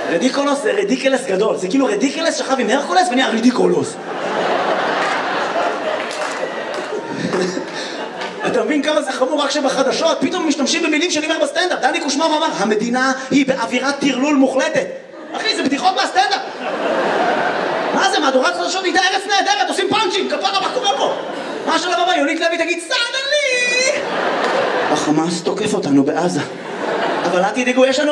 רדיקולוס זה רדיקלס גדול, זה כאילו רדיקלס שכב עם הרקולס ונהיה רדיקולוס. אתה מבין כמה זה חמור רק שבחדשות פתאום משתמשים במילים שאני אומר בסטנדאפ. דני קושמר אמר, המדינה היא באווירת טרלול מוחלטת. אחי, זה בדיחות מהסטנדאפ. מה זה, מהדורת חדשות נהייתה ארץ נהדרת, עושים פאנצ'ים, כפרה, מה קורה פה? מה של הבמה, יונית לוי תגיד, סדלי! החמאס תוקף אותנו בעזה. אבל אל תדאגו, יש לנו...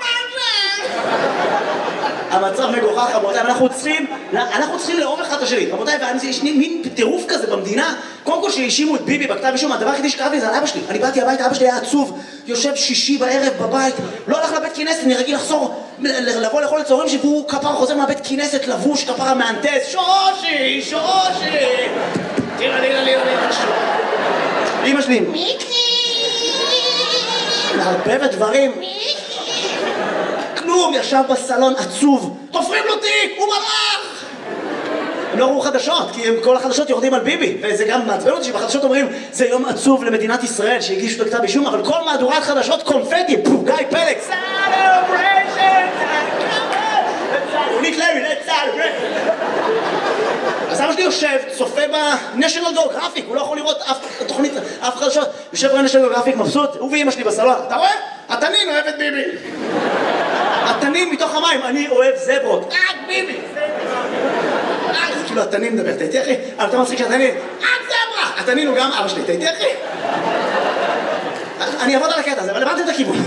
המצב מגוחך, רבותיי, אנחנו צריכים לאהוב אחד את השני. רבותיי, יש מין טירוף כזה במדינה. קודם כל שהאשימו את ביבי בכתב אישום, הדבר היחידי שקרה לי זה על אבא שלי. אני באתי הביתה, אבא שלי היה עצוב, יושב שישי בערב בבית, לא הלך לבית כנסת, אני רגיל לבוא לאכול לצהריים שהוא כפר חוזר מהבית כנסת לבוש, כפר המהנדס, שושי, תראה, אמא שלי, מיקי, מערבבת דברים, כלום, ישב בסלון עצוב, תופרים לו תיק, הוא מלאך! הם לא ראו חדשות, כי כל החדשות יורדים על ביבי, וזה גם מעצבן אותי שבחדשות אומרים זה יום עצוב למדינת ישראל שהגישו בכתב אישום, אבל כל מהדורת חדשות קונפטי, גיא פלג, יונית לוי, אז אבא שלי יושב, צופה ב-National Geographic, הוא לא יכול לראות אף חדשות, יושב ב-National Geographic מבסוט, הוא ואמא שלי בסלון, אתה רואה? התנין אוהב את ביבי. התנין מתוך המים, אני אוהב זברות, רק ביבי. זה כאילו התנין מדבר, אתה איתי אחי? אבל אתה מצחיק שהתנין, רק זברה. התנין הוא גם אבא שלי, אתה איתי אחי? אני אעבוד על הקטע הזה, אבל הבנתי את הכיוון.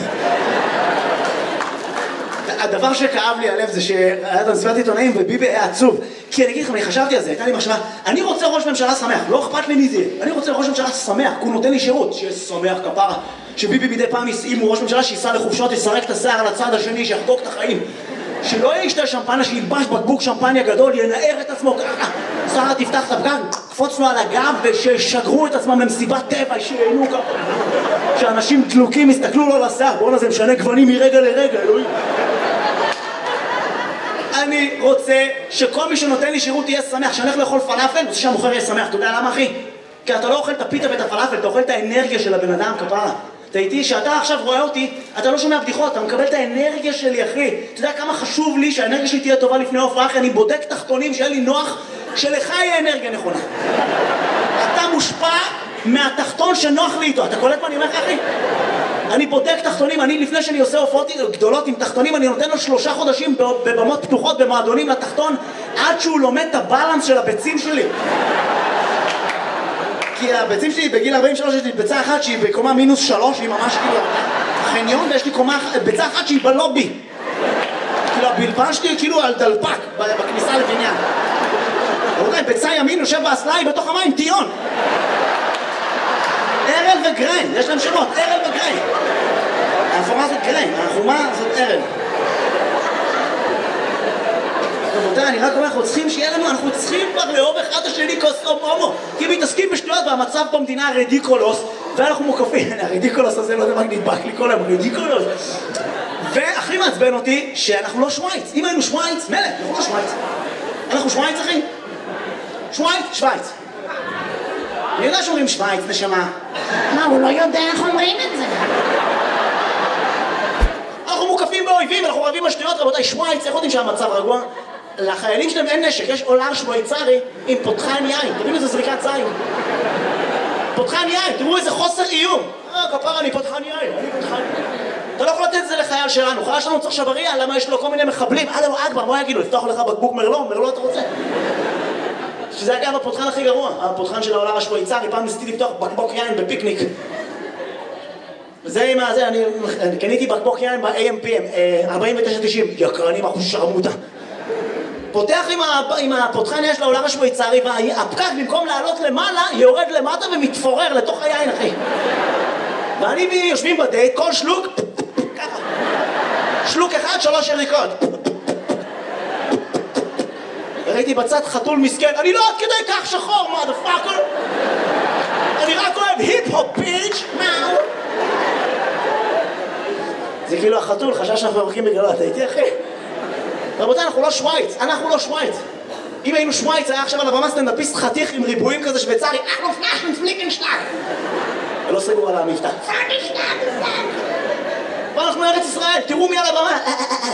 הדבר שכאב לי הלב זה שהיה את המסיבת עיתונאים וביבי היה עצוב. כי אני אגיד לכם, אני חשבתי על זה, הייתה לי מחשבה, אני רוצה ראש ממשלה שמח, לא אכפת לי מי זה. אני רוצה ראש ממשלה שמח, הוא נותן לי שירות, שיהיה שמח כפרה. שביבי מדי פעם, אם הוא ראש ממשלה, שייסע לחופשות, יסרק את השיער על הצד השני, שיחגוג את החיים. שלא ישתה שמפניה, שילבש בקבוק שמפניה גדול, ינער את עצמו ככה. שרה תפתח את הפגן, קפוץ לו על הגב וששגרו את עצמם למסיבת טבע, שייהנו ככה. שאנשים דלוקים יסתכלו לו לשיער, בואו נזה משנה גוונים מרגע לרגע, אלוהים. אני רוצה שכל מי שנותן לי שירות יהיה שמח, שאני הולך לאכול פלאפל, רוצה שהמוכר יהיה שמח. אתה יודע למה אחי? כי אתה לא אוכל את הפיתה ואת הפלאפל, אתה אוכל את האנרגיה של הבן אדם כפרה. אתה איתי, שאתה עכשיו רואה אותי, אתה לא שומע בדיחות, אתה מקבל את האנרגיה שלי אחי. אתה יודע כמה חשוב לי שהאנרגיה שלי תהיה טובה לפני ההופעה, אחי, אני בודק תחתונים שיהיה לי נוח, שלך יהיה אנרגיה נכונה. אתה מושפע מהתחתון שנוח לי איתו, אתה קולט מה אני אומר לך אחי? אני בודק תחתונים, אני לפני שאני עושה הופעות גדולות עם תחתונים, אני נותן לו 3 חודשים בבמות פתוחות, במועדונים לתחתון, עד שהוא לומד את הבלנס של הביצים שלי. כי הביצים שלי בגיל 43 יש לי ביצה אחת שהיא בקומה -3, היא ממש כאילו החניון, ויש לי ביצה אחת שהיא בלובי. כאילו הבלפן שלי כאילו על דלפק בכניסה לבניין. רבותיי, ביצה ימין יושב באסלה, בתוך המים, טיון. ארל וגריין, יש להם שמות, ארל וגריין. האפורה זאת גריין, החומה זאת ארל. רבותיי, אני רק אומר, אנחנו צריכים כבר לאהוב אחד השני כהומו, כי מתעסקים בשטויות והמצב במדינה רדיקולוס, ואנחנו מוקפים, הרדיקולוס הזה לא יודע מה נדבק לי כל היום, רדיקולוס. והכי מעצבן אותי שאנחנו לא שוויץ. אם היינו שוויץ, מלך, אנחנו לא שוויץ. אנחנו שוויץ אחי? שוויץ. אני יודע שאומרים שוויץ, נשמה. מה, הוא לא יודע איך אומרים את זה. אנחנו מוקפים באויבים, אנחנו רבים בשטויות, רבותיי, שוויץ, איך יודעים שהמצב רגוע? לחיילים שלהם אין נשק, יש אולר שוויצרי עם פותחן יין, תראו איזה זריקת זין. פותחן יין, תראו איזה חוסר איום. כפר, אני פותחן יין. אתה לא יכול לתת את זה לחייל שלנו, חייל שלנו צריך שבריה, למה יש לו כל מיני מחבלים, אללהו אכבר, מה יגידו, לפתוח לך בקבוק מרלו אתה רוצה? שזה אגב הפותחן הכי גרוע, הפותחן של העולם השוויצרי, פעם ניסיתי לפתוח בקבוק יין בפיקניק. זה עם הזה, אני קניתי בקבוק יין ב-AMPM, 49.90, יקרנים אחוז שרמוטה. פותח עם הפותחן יש לעולם השוויצרי, והפקק במקום לעלות למעלה, יורד למטה ומתפורר לתוך היין, אחי. ואני יושבים בדייט, כל שלוק, ככה. שלוק אחד, 3 יריקות. ראיתי בצד חתול מסכן, אני לא עד כדי כך שחור, motherfucker. אני רק אוהב היפ-הופ, ביץ', מאו. זה כאילו החתול, חשב שאנחנו מרקים בגללו, אתה איתי אחי? רבותיי, אנחנו לא שוויץ. אם היינו שוויץ, היה עכשיו על הבמה סטנדאפיסט חתיך עם ריבועים כזה שוויצרי, אנחנו פלאשן פליקנשטאק. ולא סגור על המבטא. ואנחנו ארץ ישראל, תראו מי על הבמה.